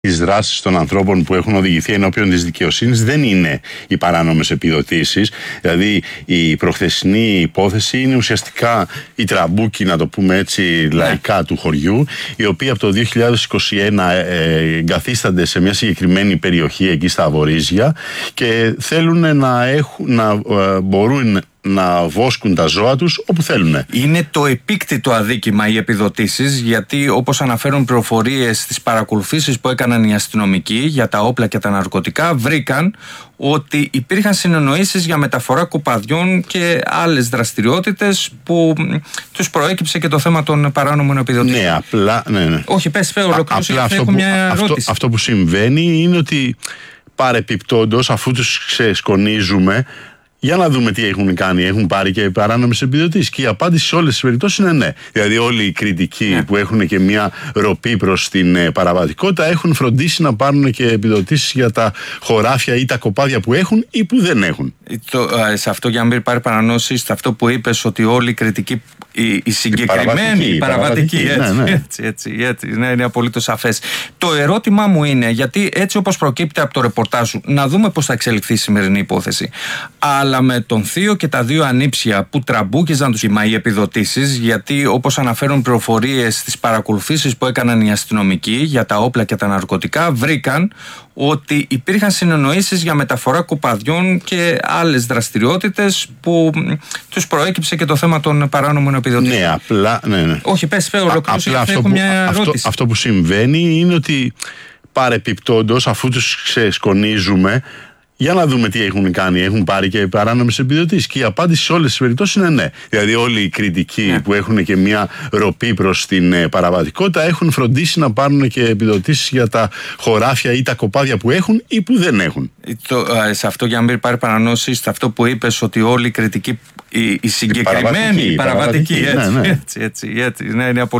τις δράσεις των ανθρώπων που έχουν οδηγηθεί ενώπιον της δικαιοσύνης δεν είναι οι παράνομες επιδοτήσεις. Δηλαδή η προχθεσινή υπόθεση είναι ουσιαστικά η τραμπούκη, να το πούμε έτσι λαϊκά, του χωριού, οι οποίοι από το 2021 εγκαθίστανται σε μια συγκεκριμένη περιοχή εκεί στα Αβορίζια και θέλουν να μπορούν να βόσκουν τα ζώα τους όπου θέλουν. Είναι το επίκτητο αδίκημα οι επιδοτήσεις, γιατί όπως αναφέρουν πληροφορίες στις παρακολουθήσεις που έκαναν οι αστυνομικοί για τα όπλα και τα ναρκωτικά, βρήκαν ότι υπήρχαν συνεννοήσεις για μεταφορά κοπαδιών και άλλες δραστηριότητες που τους προέκυψε και το θέμα των παράνομων επιδοτήσεων. Ναι, απλά. Ναι. Όχι, πες, ολοκλήρωση. Έχω μια ερώτηση. Αυτό που συμβαίνει είναι ότι παρεπιπτόντως, αφού τους ξεσκονίζουμε, για να δούμε τι έχουν κάνει. Έχουν πάρει και παράνομες επιδοτήσεις. Και η απάντηση σε όλες τις περιπτώσεις είναι ναι. Δηλαδή, όλοι οι κριτικοί που έχουν και μια ροπή προς την παραβατικότητα έχουν φροντίσει να πάρουν και επιδοτήσεις για τα χωράφια ή τα κοπάδια που έχουν ή που δεν έχουν. Σε αυτό, για να μην πάρει παρανόηση, σε αυτό που είπες, ότι όλοι οι κριτικοί, οι συγκεκριμένοι, οι παραβατικοί. Έτσι, είναι απολύτως σαφές. Το ερώτημά μου είναι, γιατί έτσι όπως προκύπτει από το ρεπορτάζ σου, να δούμε πώς θα εξελιχθεί η σημερινή υπόθεση. Αλλά με τον θείο και τα δύο ανήψια που τραμπούκιζαν τους οι επιδοτήσεις, γιατί όπως αναφέρουν πληροφορίες στις παρακολουθήσεις που έκαναν οι αστυνομικοί για τα όπλα και τα ναρκωτικά, βρήκαν ότι υπήρχαν συνεννοήσεις για μεταφορά κοπαδιών και άλλες δραστηριότητες που τους προέκυψε και το θέμα των παράνομων επιδοτήσεων. Ναι, απλά. Ναι. Όχι, πες, ολοκλήρωση. Έχω μια ερώτηση. Αυτό που συμβαίνει είναι ότι παρεπιπτόντως, αφού τους ξεσκονίζουμε, για να δούμε τι έχουν κάνει. Έχουν πάρει και παράνομες επιδοτήσεις. Και η απάντηση σε όλες τις περιπτώσεις είναι ναι. Δηλαδή, όλοι οι κριτικοί που έχουν και μια ροπή προς την παραβατικότητα έχουν φροντίσει να πάρουν και επιδοτήσεις για τα χωράφια ή τα κοπάδια που έχουν ή που δεν έχουν. Σε αυτό, για να μην πάρει παρανόηση, σε αυτό που είπες, ότι όλοι οι κριτικοί, οι συγκεκριμένοι, οι παραβατικοί. Είναι απολύτως